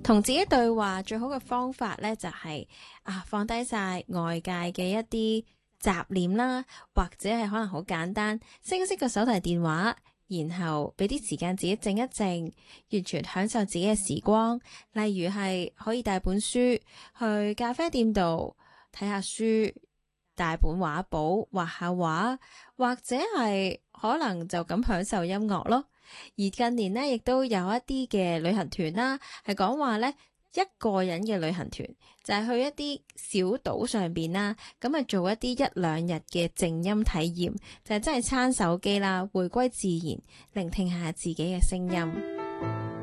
同自己對話最好嘅方法咧，就係放低晒外界嘅一啲雜念啦，或者係可能好簡單，熄一熄個手提電話，然後俾啲時間自己靜一靜，完全享受自己嘅時光。例如係可以帶本書去咖啡店度睇下書，帶本畫簿畫下畫，或者係可能就咁享受音樂咯。而近年呢，亦都有一啲嘅旅行團啦，係講話呢，一個人嘅旅行團就係去一啲小島上邊啦，咁啊做一啲1-2日嘅靜音體驗，就係真係撐手機啦，回歸自然，聆聽下自己嘅聲音。